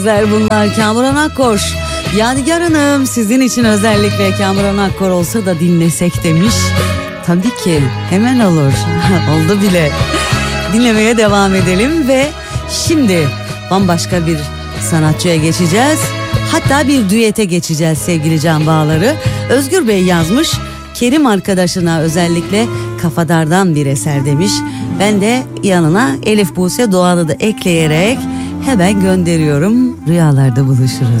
Bunlar Kamuran Akkor. Yadigar Hanım sizin için özellikle Kamuran Akkor olsa da dinlesek demiş. Tabii ki hemen olur. Oldu bile. Dinlemeye devam edelim ve şimdi bambaşka bir sanatçıya geçeceğiz. Hatta bir düete geçeceğiz sevgili Can Bağları. Özgür Bey yazmış. Kerim arkadaşına özellikle Kafadar'dan bir eser demiş. Ben de yanına Elif Buse Doğan'ı da ekleyerek hemen gönderiyorum. Rüyalarda buluşuruz.